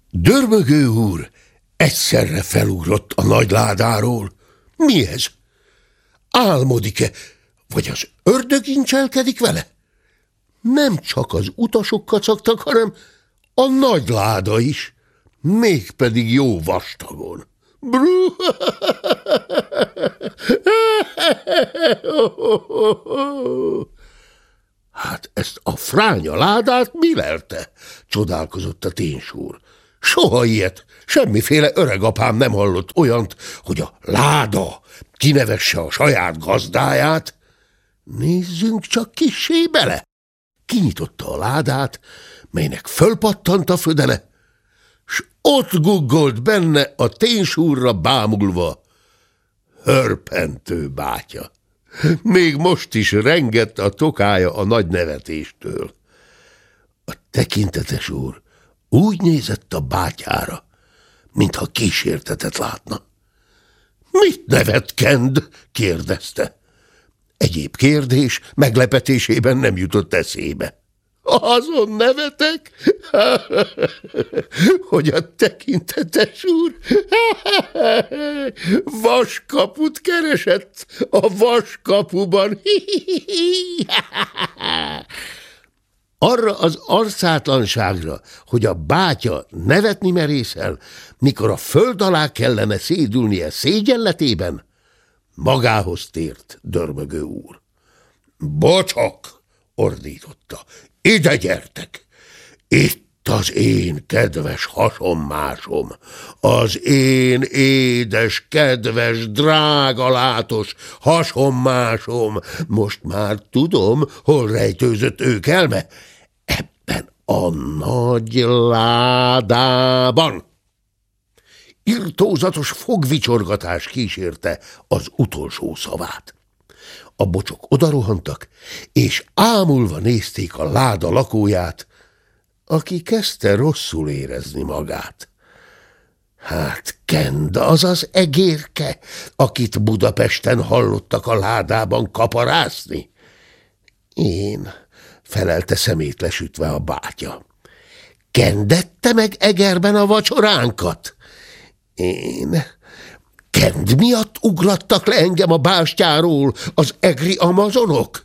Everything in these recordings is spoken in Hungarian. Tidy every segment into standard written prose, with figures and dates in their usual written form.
Dörmögő úr egyszerre felugrott a nagy ládáról. Mi ez? Álmodik-e, vagy az ördög incselkedik vele? Nem csak az utasok kacagtak, hanem a nagy láda is, mégpedig jó vastagon. Hát ezt a fránya ládát mi lelte? Csodálkozott a ténsúr. Soha ilyet, semmiféle öregapám nem hallott olyant, hogy a láda kinevesse a saját gazdáját. Nézzünk csak kissé bele. Kinyitotta a ládát, melynek fölpattant a födele, s ott guggolt benne a ténsúrra bámulva Hörpentő bátya. Még most is rengett a tokája a nagy nevetéstől. A tekintetes úr úgy nézett a bátyára, mintha kísértetet látna. Mit nevetkend? Kérdezte. Egyéb kérdés meglepetésében nem jutott eszébe. Azon nevetek, hogy a tekintetes úr vaskaput keresett a vaskapuban. Arra az arcátlanságra, hogy a bátya nevetni merészel, mikor a föld alá kellene szédülnie szégyenletében, magához tért Dörmögő úr. Bocsak! Ordította. Ide gyertek! Itt az én kedves hasonmásom, az én édes, kedves, drága látos hasonmásom. Most már tudom, hol rejtőzött ők elme. Ebben a nagy ládában. Irtózatos fogvicsorgatás kísérte az utolsó szavát. A bocsok odarohantak, és ámulva nézték a láda lakóját, aki kezdte rosszul érezni magát. Hát Kend, az az egérke, akit Budapesten hallottak a ládában kaparászni? Én, felelte szemét lesütve a bátya. Kendette meg Egerben a vacsoránkat? Én... Kend miatt ugrattak le engem a bástyáról az egri amazonok?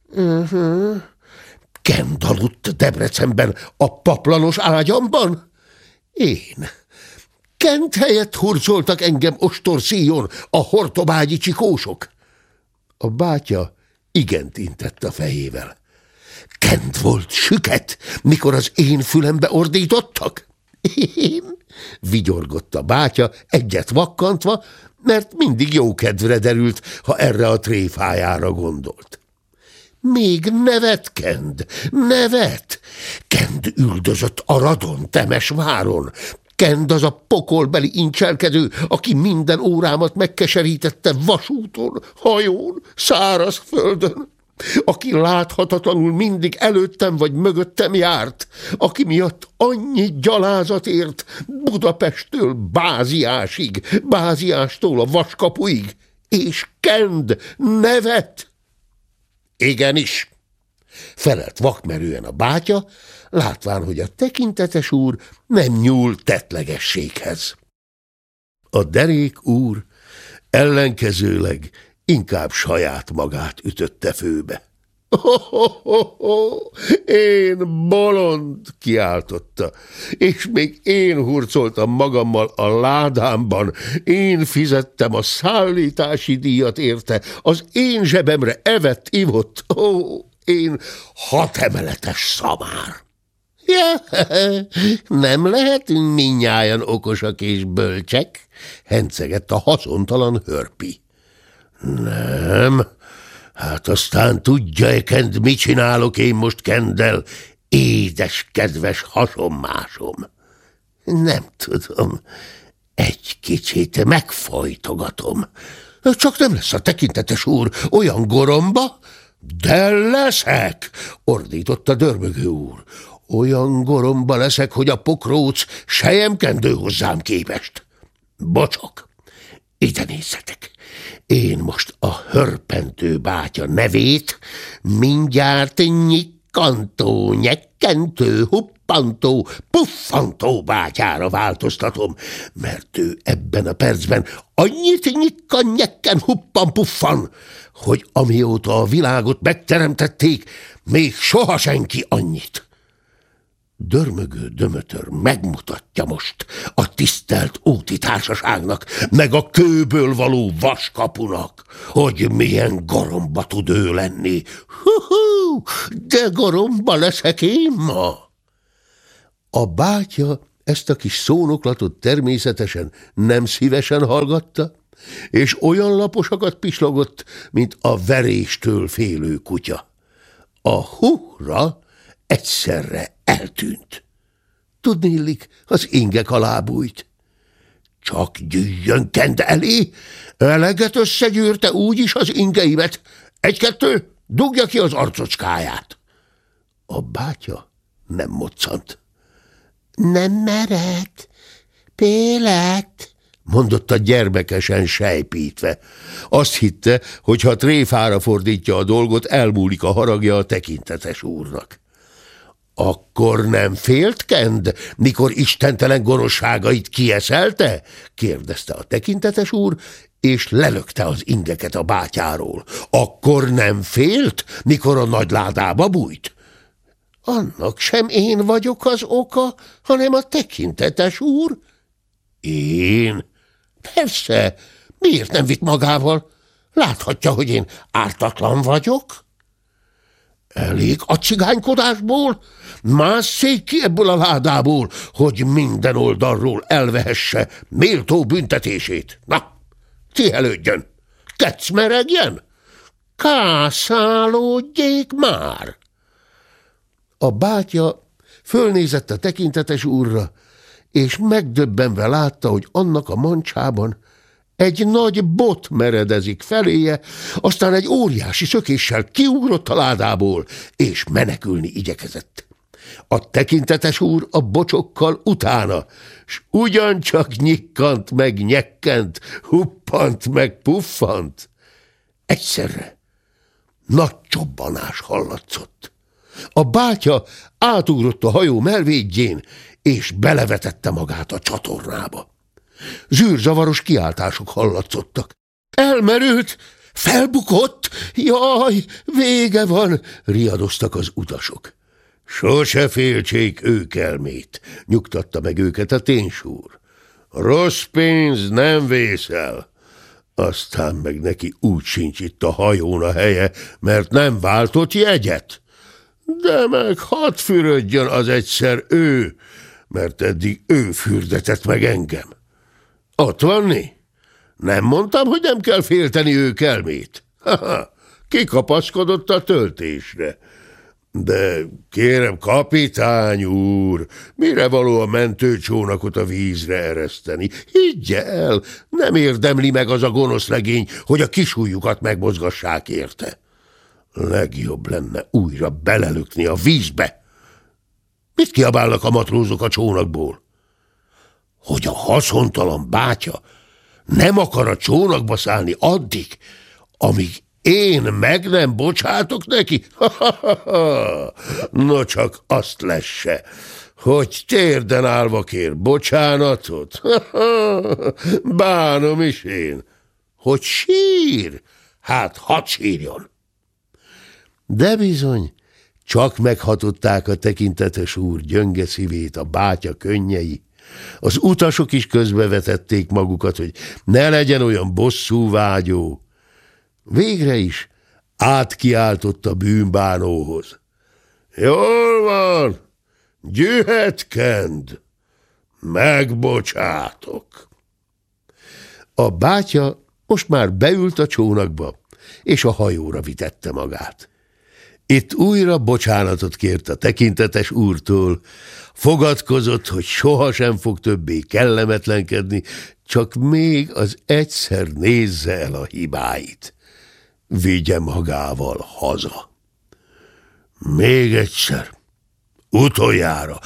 Kend aludt Debrecenben a paplanos ágyamban? Én. Kend helyett hurcoltak engem ostorszíjon a hortobágyi csikósok? A bátya igent intett a fejével. Kend volt süket, mikor az én fülembe ordítottak? Én? Vigyorgott a bátya, egyet vakkantva, mert mindig jó kedvre derült, ha erre a tréfájára gondolt. Még nevet, Kend, nevet! Kend üldözött a Radon Temesváron. Kend az a pokolbeli incselkedő, aki minden órámat megkeserítette vasúton, hajón, szárazföldön. Aki láthatatlanul mindig előttem vagy mögöttem járt, aki miatt annyi gyalázat ért Budapesttől Báziásig, Báziástól a Vaskapuig, és Kend nevet. Igenis, felelt vakmerően a bátya, látván, hogy a tekintetes úr nem nyúl tettlegességhez. A derék úr ellenkezőleg inkább saját magát ütötte főbe. Én bolond, kiáltotta, és még én hurcoltam magammal a ládámban, én fizettem a szállítási díjat érte, az én zsebemre evett-ivott, én 6 emeletes szamár. Ja, nem lehetünk mindnyájan okosak és bölcsek, hencegett a haszontalan Hörpi. Nem, hát aztán tudja-e Kend, mit csinálok én most Kenddel, édes, kedves hasonmásom? Nem tudom, egy kicsit megfojtogatom. Csak nem lesz a tekintetes úr olyan goromba? De leszek, ordította Dörmögő úr. Olyan goromba leszek, hogy a pokróc selyemkendő hozzám képest. Bocsok, ide nézzetek. Én most a Hörpentő bátya nevét mindjárt nyikkantó, nyekkentő, huppantó, puffantó bátyára változtatom, mert ő ebben a percben annyit nyikkan-nyekken huppan-puffan, hogy amióta a világot megteremtették, még soha senki annyit. Dörmögő Dömötör megmutatja most a tisztelt úti társaságnak, meg a kőből való vaskapunak, hogy milyen goromba tud ő lenni. Hú, de goromba leszek én ma! A bátya ezt a kis szónoklatot természetesen nem szívesen hallgatta, és olyan laposakat pislogott, mint a veréstől félő kutya. A hurra egyszerre eltűnt. Tudniillik, az ingek alá bújt. Csak gyűjjön-kend elé, eleget összegyűrte úgyis az ingeimet. Egy-kettő, dugja ki az arcocskáját. A bátya nem moccant. Nem mered, Pélet, mondotta gyermekesen sejpítve. Azt hitte, hogy ha tréfára fordítja a dolgot, elmúlik a haragja a tekintetes úrnak. Akkor nem félt Kend, mikor istentelen gonoszságait kieszelte? Kérdezte a tekintetes úr, és lelökte az ingeket a bátyáról. Akkor nem félt, mikor a nagy ládába bújt? Annak sem én vagyok az oka, hanem a tekintetes úr. Én? Persze, miért nem vitt magával? Láthatja, hogy én ártatlan vagyok. Elég a cigánykodásból, másszék ki ebből a ládából, hogy minden oldalról elvehesse méltó büntetését. Na, cihelődjön, kecmeregjen, kászálódjék már! A bátya fölnézett a tekintetes úrra, és megdöbbenve látta, hogy annak a mancsában egy nagy bot meredezik feléje, aztán egy óriási szökéssel kiugrott a ládából, és menekülni igyekezett. A tekintetes úr a bocsokkal utána, s ugyancsak nyikkant meg nyekkent, huppant meg puffant. Egyszerre nagy csobbanás hallatszott. A bátya átugrott a hajó melvédjén, és belevetette magát a csatornába. Zűrzavaros kiáltások hallatszottak. Elmerült, felbukott, jaj, vége van, riadoztak az utasok. Sose féltsék őkelmét, nyugtatta meg őket a ténsúr. Rossz pénz nem vészel. Aztán meg neki úgy sincs itt a hajón a helye, mert nem váltott jegyet. De meg hadd fürödjön az egyszer ő, mert eddig ő fürdetett meg engem. Ott vanni? Nem mondtam, hogy nem kell félteni őkelmét. Kikapaszkodott a töltésre. De kérem, kapitány úr, mire való a mentőcsónakot a vízre ereszteni? Higgye el, nem érdemli meg az a gonosz legény, hogy a kisujjukat megmozgassák érte. Legjobb lenne újra belelökni a vízbe. Mit kiabálnak a matrózok a csónakból? Hogy a haszontalan bátya nem akar a csónakba szállni addig, amíg én meg nem bocsátok neki? No csak azt lesse, hogy térden állva kér bocsánatot. Bánom is én. Hogy sír? Hát hadd sírjon. De bizony, csak meghatották a tekintetes úr gyönge szívét a bátya könnyei. Az utasok is közbevetették magukat, hogy ne legyen olyan bosszúvágyó. Végre is átkiáltott a bűnbánóhoz. Jól van, gyühet Kend, megbocsátok. A bátya most már beült a csónakba, és a hajóra vitette magát. Itt újra bocsánatot kért a tekintetes úrtól, fogadkozott, hogy sohasem fog többé kellemetlenkedni, csak még az egyszer nézze el a hibáit. Vigye magával haza. Még egyszer, utoljára,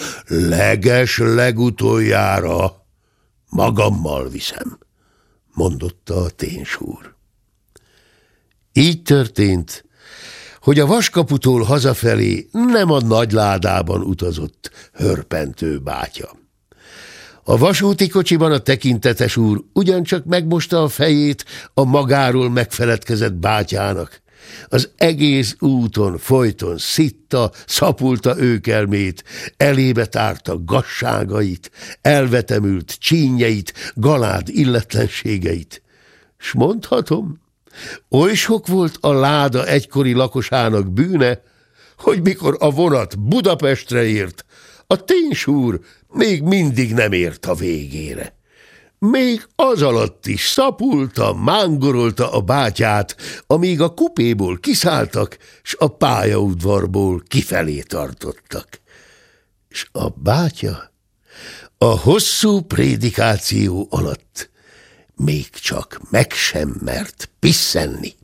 legutoljára magammal viszem, mondotta a ténsúr. Így történt, hogy a Vaskaputól hazafelé nem a nagy ládában utazott hörpentő bátya. A vasúti kocsiban a tekintetes úr ugyancsak megmosta a fejét a magáról megfeledkezett bátyának. Az egész úton folyton szitta, szapulta őkelmét, elébe tárta gazságait, elvetemült csínyeit, galád illetlenségeit. S mondhatom, oly sok volt a láda egykori lakosának bűne, hogy mikor a vonat Budapestre ért, a ténysúr még mindig nem ért a végére. Még az alatt is szapulta, mángorolta a bátyát, amíg a kupéból kiszálltak, s a pályaudvarból kifelé tartottak. S a bátya a hosszú prédikáció alatt még csak meg sem mert pisszenni.